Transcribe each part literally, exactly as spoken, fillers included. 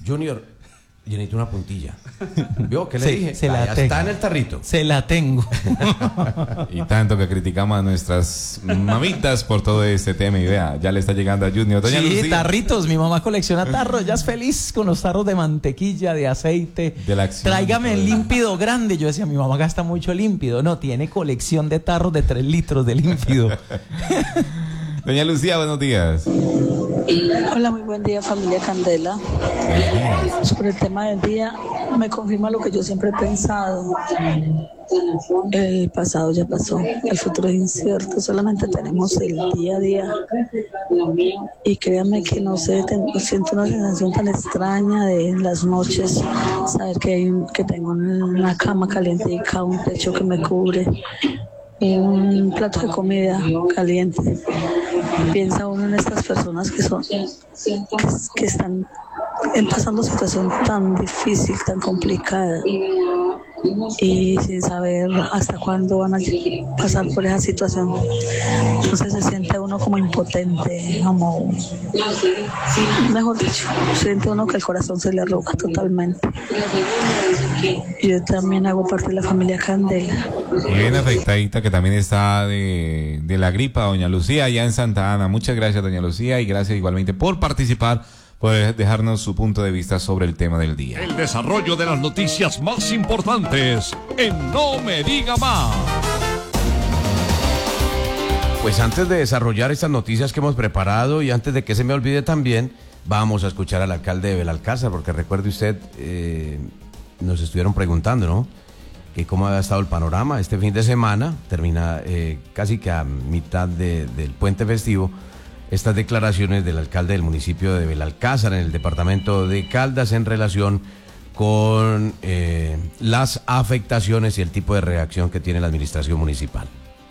Junior, yo necesito una puntilla. ¿Vio qué le Sí, dije? se la Ah, ya tengo. está en el tarrito. Se la tengo. Y tanto que criticamos a nuestras mamitas por todo este tema. Y vea, ya le está llegando a Junior. Doña Sí, Lucía. tarritos. Mi mamá colecciona tarros. Ya es feliz con los tarros de mantequilla, de aceite. De la acción, Tráigame el todo. límpido grande. Yo decía, mi mamá gasta mucho límpido. No, tiene colección de tarros de tres litros de límpido. Doña Lucía, buenos días. Hola, muy buen día, familia Candela. Sobre el tema del día, me confirma lo que yo siempre he pensado. El pasado ya pasó, el futuro es incierto, solamente tenemos el día a día. Y créanme que no sé, tengo, siento una sensación tan extraña de en las noches, saber que, hay un, que tengo una cama calientica, un techo que me cubre, un plato de comida caliente. Piensa uno en estas personas que son que, que están pasando situación tan difícil, tan complicada, y sin saber hasta cuándo van a pasar por esa situación. Entonces se siente uno como impotente, como, mejor dicho, siente uno que el corazón se le arruga totalmente. Yo también hago parte de la familia Candela. Y bien afectadita que también está de, de la gripa, doña Lucía, allá en Santa Ana. Muchas gracias, doña Lucía, y gracias igualmente por participar, por dejarnos su punto de vista sobre el tema del día. El desarrollo de las noticias más importantes en No Me Diga Más. Pues antes de desarrollar estas noticias que hemos preparado y antes de que se me olvide también, vamos a escuchar al alcalde de Belalcázar, porque recuerde usted, eh, nos estuvieron preguntando, ¿no?, que cómo ha estado el panorama este fin de semana. Termina eh, casi que a mitad de, del puente festivo estas declaraciones del alcalde del municipio de Belalcázar en el departamento de Caldas en relación con eh, las afectaciones y el tipo de reacción que tiene la administración municipal.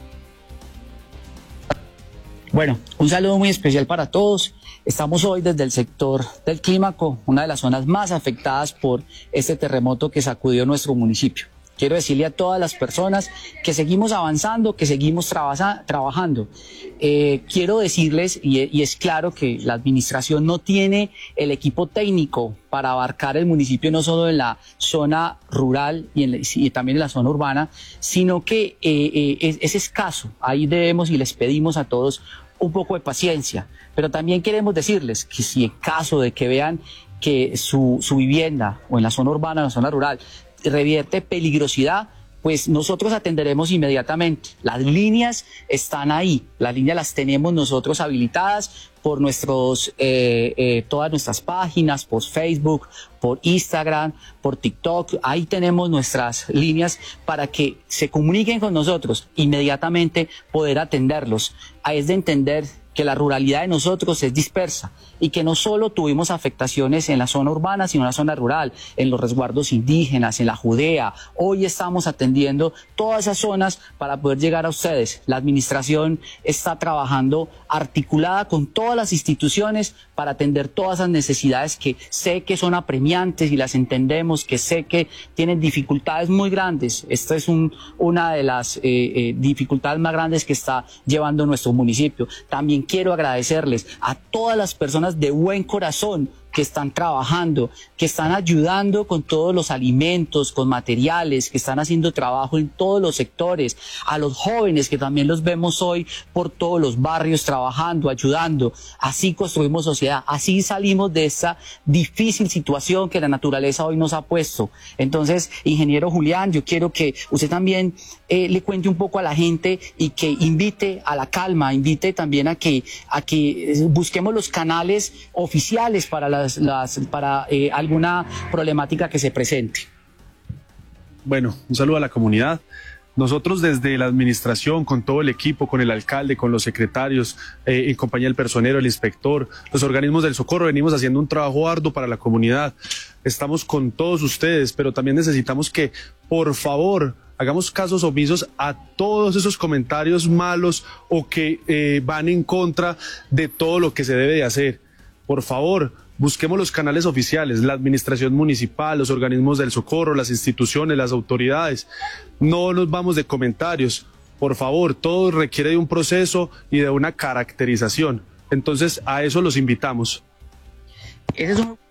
Bueno, un saludo muy especial para todos. Estamos hoy desde el sector del Clímaco, una de las zonas más afectadas por este terremoto que sacudió nuestro municipio. Quiero decirle a todas las personas que seguimos avanzando, que seguimos trabaja, trabajando. Eh, quiero decirles, y, y es claro que la administración no tiene el equipo técnico para abarcar el municipio no solo en la zona rural y, en la, y también en la zona urbana, sino que eh, eh, es, es escaso. Ahí debemos y les pedimos a todos un poco de paciencia. Pero también queremos decirles que si en caso de que vean que su, su vivienda o en la zona urbana o en la zona rural revierte peligrosidad, pues nosotros atenderemos inmediatamente. Las líneas están ahí, las líneas las tenemos nosotros habilitadas por nuestros, eh, eh, todas nuestras páginas, por Facebook, por Instagram, por TikTok. Ahí tenemos nuestras líneas para que se comuniquen con nosotros inmediatamente, poder atenderlos. Ahí es de entender que la ruralidad de nosotros es dispersa y que no solo tuvimos afectaciones en la zona urbana, sino en la zona rural, en los resguardos indígenas, en la Judea. Hoy estamos atendiendo todas esas zonas para poder llegar a ustedes. La administración está trabajando articulada con todas las instituciones para atender todas esas necesidades que sé que son apremiantes y las entendemos, que sé que tienen dificultades muy grandes. Esta es un, una de las eh, eh, dificultades más grandes que está llevando nuestro municipio. También quiero agradecerles a todas las personas de buen corazón que están trabajando, que están ayudando con todos los alimentos, con materiales, que están haciendo trabajo en todos los sectores, a los jóvenes que también los vemos hoy por todos los barrios trabajando, ayudando. Así construimos sociedad, así salimos de esta difícil situación que la naturaleza hoy nos ha puesto. Entonces, ingeniero Julián, yo quiero que usted también eh, le cuente un poco a la gente y que invite a la calma, invite también a que, a que busquemos los canales oficiales para las Las, para eh, alguna problemática que se presente. Bueno, un saludo a la comunidad. Nosotros desde la administración, con todo el equipo, con el alcalde, con los secretarios, eh, en compañía del personero, el inspector, los organismos del socorro, venimos haciendo un trabajo arduo para la comunidad. Estamos con todos ustedes, pero también necesitamos que, por favor, hagamos casos omisos a todos esos comentarios malos o que eh, van en contra de todo lo que se debe de hacer. Por favor, busquemos los canales oficiales, la administración municipal, los organismos del socorro, las instituciones, las autoridades. No nos vamos de comentarios. Por favor, todo requiere de un proceso y de una caracterización. Entonces, a eso los invitamos. Ese es un...